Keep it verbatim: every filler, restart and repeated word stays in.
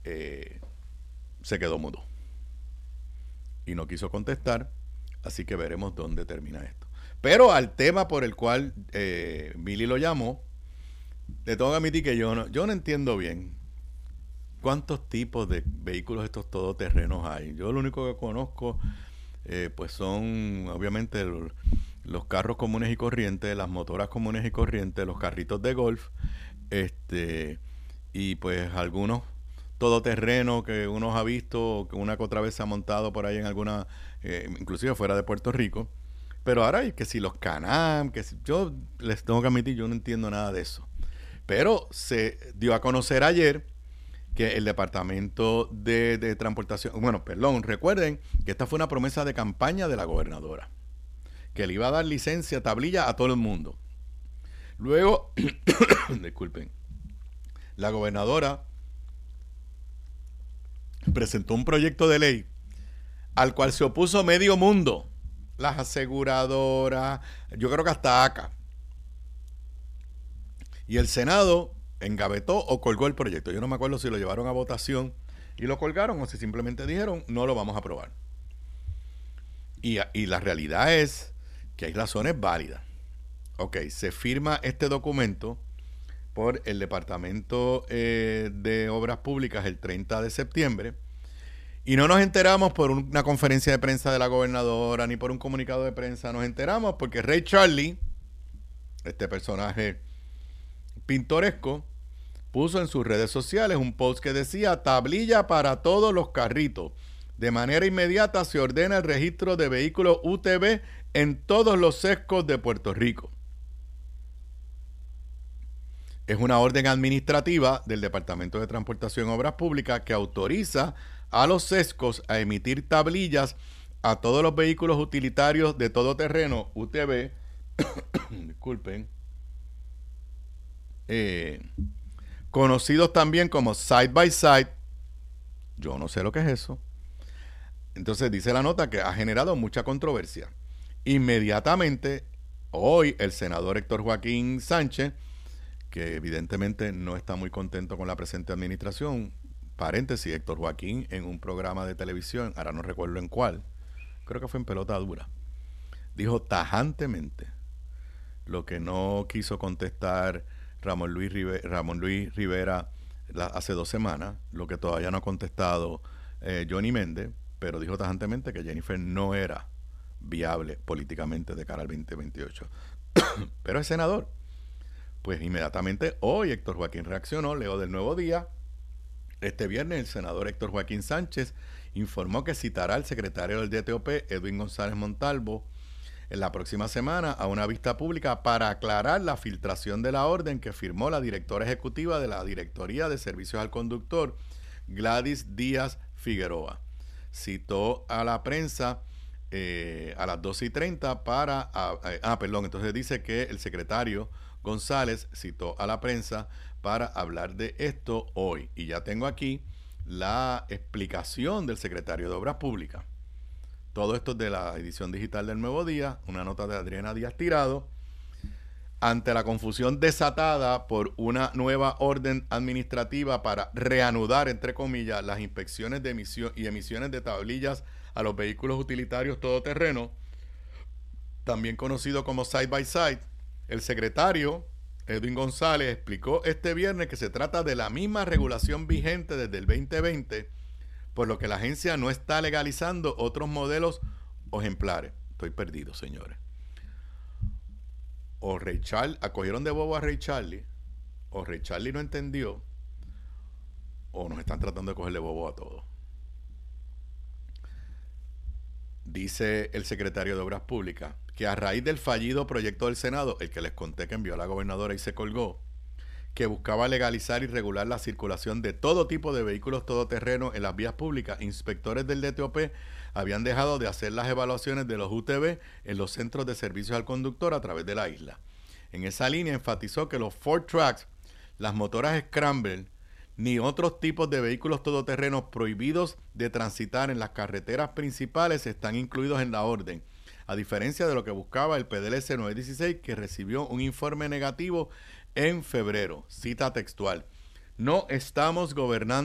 eh, se quedó mudo y no quiso contestar, así que veremos dónde termina esto. Pero al tema por el cual eh, Mili lo llamó, le tengo que admitir que yo no, yo no entiendo bien cuántos tipos de vehículos estos todoterrenos hay. Yo lo único que conozco eh, pues son obviamente el, los carros comunes y corrientes, las motoras comunes y corrientes, los carritos de golf, este y pues algunos todoterreno que uno ha visto, que una que otra vez se ha montado por ahí en alguna, eh, inclusive fuera de Puerto Rico. Pero ahora hay que si los Can-Am, que si, yo les tengo que admitir, yo no entiendo nada de eso. Pero se dio a conocer ayer que el Departamento de, de Transportación, bueno, perdón, recuerden que esta fue una promesa de campaña de la gobernadora, que le iba a dar licencia, tablilla a todo el mundo. Luego, disculpen, la gobernadora presentó un proyecto de ley al cual se opuso medio mundo, las aseguradoras, yo creo que hasta ACA. Y el Senado engavetó o colgó el proyecto. Yo no me acuerdo si lo llevaron a votación y lo colgaron o si simplemente dijeron no lo vamos a aprobar. Y, y la realidad es que hay razones válidas. Ok, se firma este documento por el Departamento eh, de Obras Públicas el treinta de septiembre y no nos enteramos por una conferencia de prensa de la gobernadora ni por un comunicado de prensa, nos enteramos porque Ray Charlie, este personaje pintoresco, puso en sus redes sociales un post que decía tablilla para todos los carritos. De manera inmediata se ordena el registro de vehículos U T V en todos los sescos de Puerto Rico. Es una orden administrativa del Departamento de Transportación y Obras Públicas que autoriza a los sescos a emitir tablillas a todos los vehículos utilitarios de todo terreno U T V, disculpen, eh, conocidos también como side by side. Yo no sé lo que es eso. Entonces dice la nota que ha generado mucha controversia. Inmediatamente, hoy el senador Héctor Joaquín Sánchez, que evidentemente no está muy contento con la presente administración, paréntesis, Héctor Joaquín en un programa de televisión, ahora no recuerdo en cuál, creo que fue en Pelota Dura, dijo tajantemente lo que no quiso contestar Ramón Luis Rivera, Ramón Luis Rivera la, hace dos semanas, lo que todavía no ha contestado eh, Johnny Méndez, pero dijo tajantemente que Jennifer no era viable políticamente de cara al veinte veintiocho. Pero es senador. Pues inmediatamente hoy Héctor Joaquín reaccionó, leo del Nuevo Día. Este viernes el senador Héctor Joaquín Sánchez informó que citará al secretario del D T O P, Edwin González Montalvo, en la próxima semana a una vista pública para aclarar la filtración de la orden que firmó la directora ejecutiva de la Directoría de Servicios al Conductor, Gladys Díaz Figueroa. Citó a la prensa eh, a las doce y treinta para... Ah, ah, perdón, entonces dice que el secretario González citó a la prensa para hablar de esto hoy. Y ya tengo aquí la explicación del secretario de Obras Públicas. Todo esto es de la edición digital del Nuevo Día, una nota de Adriana Díaz Tirado. Ante la confusión desatada por una nueva orden administrativa para reanudar, entre comillas, las inspecciones de emisión y emisiones de tablillas a los vehículos utilitarios todoterreno, también conocido como side by side, el secretario Edwin González explicó este viernes que se trata de la misma regulación vigente desde el veinte veinte, por lo que la agencia no está legalizando otros modelos o ejemplares. Estoy perdido, señores. O Ray Charlie, acogieron de bobo a Ray Charlie, o Ray Charlie no entendió, o nos están tratando de cogerle bobo a todos. Dice el secretario de Obras Públicas que a raíz del fallido proyecto del Senado, el que les conté que envió a la gobernadora y se colgó, que buscaba legalizar y regular la circulación de todo tipo de vehículos todoterrenos en las vías públicas, inspectores del D T O P habían dejado de hacer las evaluaciones de los U T V en los centros de servicios al conductor a través de la isla. En esa línea enfatizó que los Ford Trucks, las motoras Scramble, ni otros tipos de vehículos todoterrenos prohibidos de transitar en las carreteras principales están incluidos en la orden, a diferencia de lo que buscaba el P D L S nueve dieciséis, que recibió un informe negativo en febrero. Cita textual: no estamos gobernando